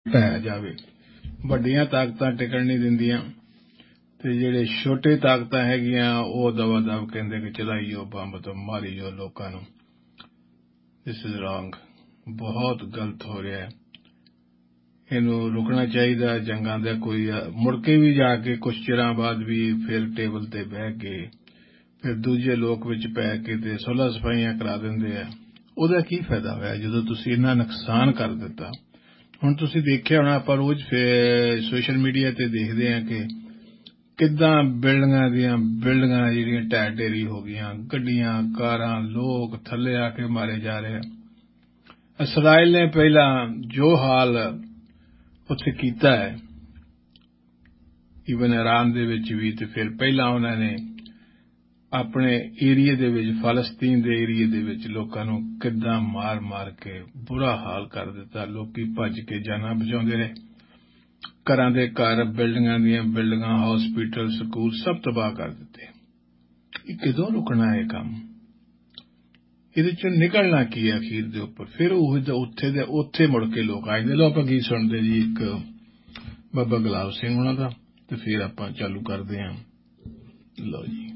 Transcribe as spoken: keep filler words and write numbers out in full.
ਢਾਇਆ ਜਾਵੇ। ਵੱਡੀਆਂ ਤਾਕਤਾਂ ਟਿਕਣ ਨਹੀਂ ਦਿੰਦੀਆਂ ਤੇ ਜਿਹੜੇ ਛੋਟੇ ਤਾਕਤਾਂ ਹੈਗੀਆਂ ਉਹ ਦਵਾ ਦਵ ਕਹਿੰਦੇ ਕਿ ਚਲਾਈਓ ਬੰਬ ਤੋਂ ਮਾਰੀਓ ਲੋਕਾਂ ਨੂੰ। ਦਿਸ ਇਜ਼ ਰੌਂਗ, ਬਹੁਤ ਗਲਤ ਹੋ ਰਿਹਾ। ਇਹਨੂੰ ਰੁਕਣਾ ਚਾਹੀਦਾ। ਜੰਗਾਂ ਦਾ ਕੋਈ ਮੁੜ ਕੇ ਵੀ ਜਾ ਕੇ ਕੁਛ ਚਿਰਾਂ ਬਾਅਦ ਵੀ ਫਿਰ ਟੇਬਲ ਤੇ ਬਹਿ ਕੇ ਫਿਰ ਦੂਜੇ ਲੋਕ ਵਿੱਚ ਪੈ ਕੇ ਤੇ ਸੁਲ੍ਹਾ ਸਫਾਈਆਂ ਕਰਾ ਦਿੰਦੇ ਆ। ਉਹਦਾ ਕੀ ਫਾਇਦਾ ਹੋਇਆ ਜਦੋਂ ਤੁਸੀਂ ਇੰਨਾ ਨੁਕਸਾਨ ਕਰ ਦਿੱਤਾ। ਹੁਣ ਤੁਸੀਂ ਦੇਖਿਆ ਹੋਣਾ, ਆਪਾਂ ਰੋਜ਼ ਸੋਸ਼ਲ ਮੀਡੀਆ ਤੇ ਦੇਖਦੇ ਹਾਂ ਕਿ ਕਿੱਦਾਂ ਬਿਲਡਿੰਗਾਂ ਦੀਆਂ ਬਿਲਡਿੰਗਾਂ ਜਿਹੜੀਆਂ ਢਹਿ ਢੇਰੀ ਹੋ ਗਈਆਂ, ਗੱਡੀਆਂ ਕਾਰਾਂ ਲੋਕ ਥੱਲੇ ਆ ਕੇ ਮਾਰੇ ਜਾ ਰਹੇ ਆ। ਇਸਰਾਈਲ ਨੇ ਪਹਿਲਾਂ ਜੋ ਹਾਲ ਉੱਥੇ ਕੀਤਾ ਹੈ, ਈਵਨ ਇਰਾਨ ਦੇ ਵਿੱਚ ਵੀ, ਤੇ ਫਿਰ ਪਹਿਲਾਂ ਉਹਨਾਂ ਨੇ ਆਪਣੇ ਏਰੀਏ ਦੇ ਵਿੱਚ ਫਲਸਤੀਨ ਦੇ ਏਰੀਏ ਦੇ ਵਿੱਚ ਲੋਕਾਂ ਨੂੰ ਕਿੱਦਾਂ ਮਾਰ ਮਾਰ ਕੇ ਬੁਰਾ ਹਾਲ ਕਰ ਦਿੱਤਾ। ਲੋਕੀ ਭੱਜ ਕੇ ਜਾਨਾਂ ਬਚਾਉਂਦੇ ਰਹੇ। ਘਰਾਂ ਦੇ ਘਰ, ਬਿਲਡਿੰਗਾਂ ਦੀਆਂ ਬਿਲਡਿੰਗਾਂ, ਹਸਪੀਟਲ, ਸਕੂਲ ਸਭ ਤਬਾਹ ਕਰ ਦਿੱਤੇ। ਇਹ ਕਦੋਂ ਰੁਕਣਾ ਇਹ ਕੰਮ? ਇਹਦੇ ਚੋਂ ਨਿਕਲਣਾ ਕੀ ਹੈ ਅਖੀਰ ਦੇ ਉੱਪਰ? ਫਿਰ ਉਹ ਉੱਥੇ ਦੇ ਉੱਥੇ ਮੁੜ ਕੇ ਲੋਕ ਆ ਜਾਂਦੇ। ਲਓ ਆਪਾਂ ਗੀਤ ਸੁਣਦੇ ਜੀ ਇੱਕ ਬਾਬਾ ਗੁਲਾਬ ਸਿੰਘ ਉਹਨਾਂ ਦਾ, ਤੇ ਫਿਰ ਆਪਾਂ ਚਾਲੂ ਕਰਦੇ ਹਾਂ। ਲਓ ਜੀ।